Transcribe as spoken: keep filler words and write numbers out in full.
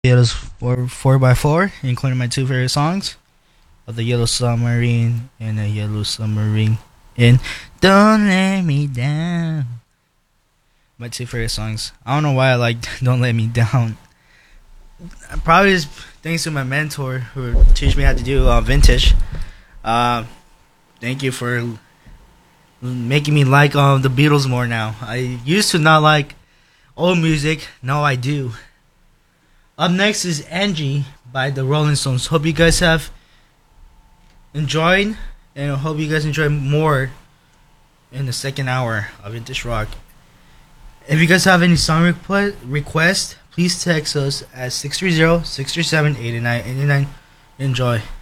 Yellow's four four by four, including my two favorite songs of the Yellow Submarine and the Yellow Submarine and Don't Let Me Down. My two favorite songs. I don't know why I like Don't Let Me Down. Probably just thanks to my mentor who teach me how to do uh, vintage. Uh, thank you for making me like uh, the Beatles more now. I used to not like old music. Now I do. Up next is Angie by the Rolling Stones. Hope you guys have enjoyed, and I hope you guys enjoy more in the second hour of Vintage Rock. If you guys have any song request, request please text us at six three zero, six three seven, eight nine eight nine. Enjoy.